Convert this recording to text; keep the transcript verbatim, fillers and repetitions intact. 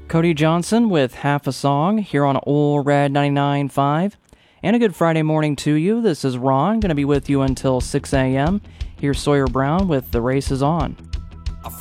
Cody Johnson with Half a Song here on Ol' Red ninety-nine point five. And a good Friday morning to you. This is Ron, going to be with you until six a.m. Here's Sawyer Brown with The Race Is On.